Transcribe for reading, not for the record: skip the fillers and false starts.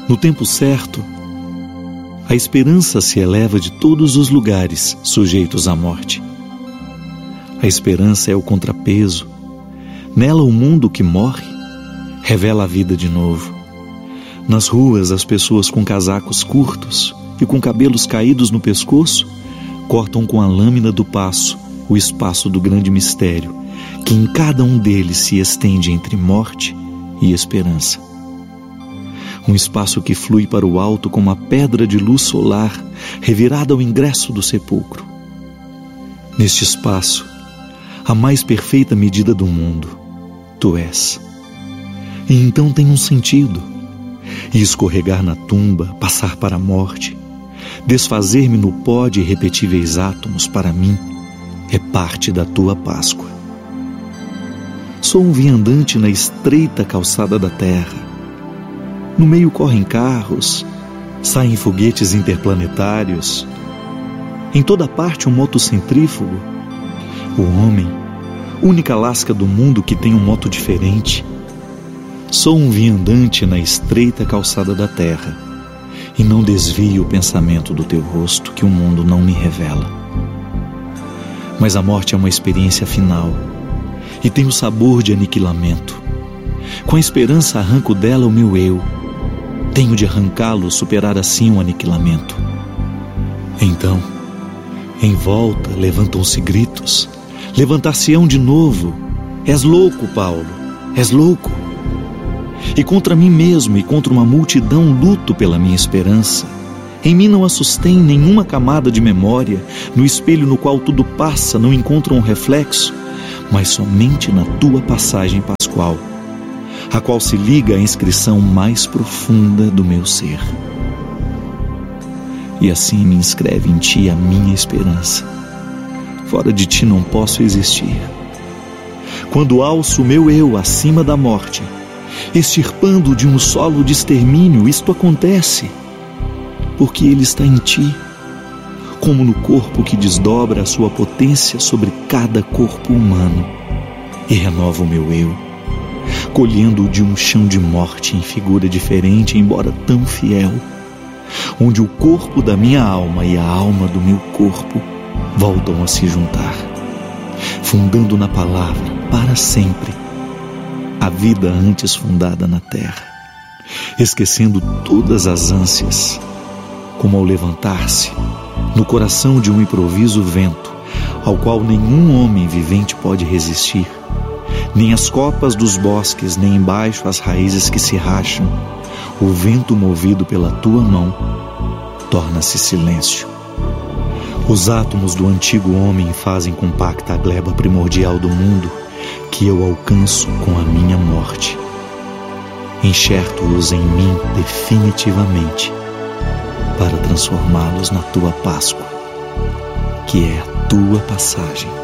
No tempo certo, a esperança se eleva de todos os lugares sujeitos à morte. A esperança é o contrapeso. Nela, o mundo que morre revela a vida de novo. Nas ruas, as pessoas com casacos curtos e com cabelos caídos no pescoço cortam com a lâmina do paço o espaço do grande mistério que em cada um deles se estende entre morte e esperança. Um espaço que flui para o alto como a pedra de luz solar revirada ao ingresso do sepulcro. Neste espaço, a mais perfeita medida do mundo, tu és. E então tem um sentido. E escorregar na tumba, passar para a morte, desfazer-me no pó de irrepetíveis átomos, para mim, é parte da tua Páscoa. Sou um viandante na estreita calçada da terra. No meio correm carros, saem foguetes interplanetários. Em toda parte um motocentrífugo. O homem, única lasca do mundo que tem um moto diferente. Sou um viandante na estreita calçada da terra e não desvio o pensamento do teu rosto que o mundo não me revela. Mas a morte é uma experiência final e tem o sabor de aniquilamento. Com a esperança arranco dela o meu eu. Tenho de arrancá-lo, superar assim o aniquilamento. Então, em volta levantam-se gritos. Levantar-se-ão de novo. És louco, Paulo, és louco. E contra mim mesmo e contra uma multidão luto pela minha esperança. Em mim não a sustém nenhuma camada de memória. No espelho no qual tudo passa não encontra um reflexo, mas somente na tua passagem pascual, a qual se liga a inscrição mais profunda do meu ser. E assim me inscreve em ti a minha esperança. Fora de ti não posso existir. Quando alço o meu eu acima da morte, extirpando de um solo de extermínio, isto acontece porque ele está em ti, como no corpo que desdobra a sua potência sobre cada corpo humano, e renova o meu eu, colhendo-o de um chão de morte em figura diferente, embora tão fiel, onde o corpo da minha alma e a alma do meu corpo voltam a se juntar, fundando na palavra para sempre a vida antes fundada na terra, esquecendo todas as ânsias, como ao levantar-se no coração de um improviso vento, ao qual nenhum homem vivente pode resistir, nem as copas dos bosques, nem embaixo as raízes que se racham. O vento movido pela tua mão torna-se silêncio. Os átomos do antigo homem fazem compacta a gleba primordial do mundo, que eu alcanço com a minha morte. Enxerto-os em mim definitivamente, para transformá-los na tua Páscoa, que é a tua passagem